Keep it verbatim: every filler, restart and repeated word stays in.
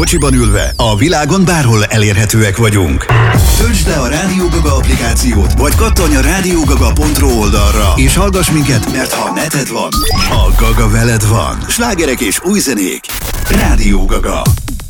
Kocsiban ülve, a világon bárhol elérhetőek vagyunk. Töltsd le a Rádió Gaga applikációt, vagy kattanj a rádiógaga pont ro oldalra, és hallgass minket, mert ha neted van, a Gaga veled van. Slágerek és új zenék. Rádió Gaga.